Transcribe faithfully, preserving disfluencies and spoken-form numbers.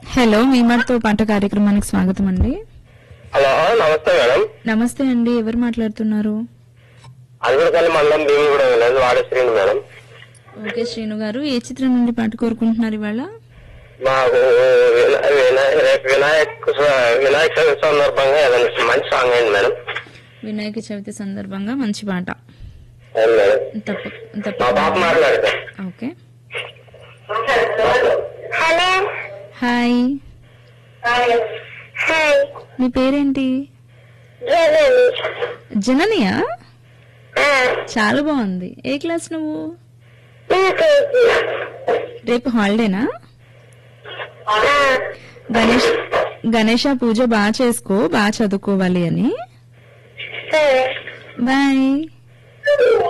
Hello మీమార్తో పాట కార్యక్రమానికి స్వాగతం అండి. హలో నమస్తే మేడం. నమస్తే అండి, ఎవరు మాట్లాడుతున్నారు? అల్లుడిపల్లి మండలం భీమిగూడ విలేజ్ వాడ శ్రీను మేడం. ఓకే శ్రీను గారు, ఏ చిత్రం నుండి పాట కోరుకుంటున్నారు ఇవాళ? మాకు వినా- వినా- రేపు వినాయక వినాయక చవితి సందర్భంగా ఏదైనా మంచి సాంగ్ అయింది మేడం. వినాయక చవితి సందర్భంగా మంచి పాట. అవును మేడం. తప్ప మా తప్ప పాప మాట్లాడతా. ఓకే. హలో హాయ్, హాయ్ మీ పేరేంటి? జనని జననియా? చాలా బాగుంది. ఏ క్లాస్ నువ్వు? రేపు హాలిడేనా? గణేష్ గణేష పూజ బాగా చేసుకో, బాగా చదువుకోవాలి అని. సరే బాయ్.